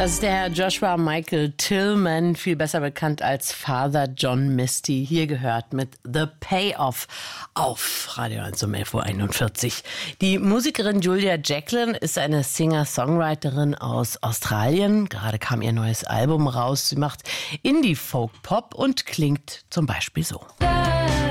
Das ist der Herr Joshua Michael Tillman, viel besser bekannt als Father John Misty. Hier gehört mit The Payoff auf Radio 1 um 11.41 Uhr. Die Musikerin Julia Jacklin ist eine Singer-Songwriterin aus Australien. Gerade kam ihr neues Album raus. Sie macht Indie-Folk-Pop und klingt zum Beispiel so.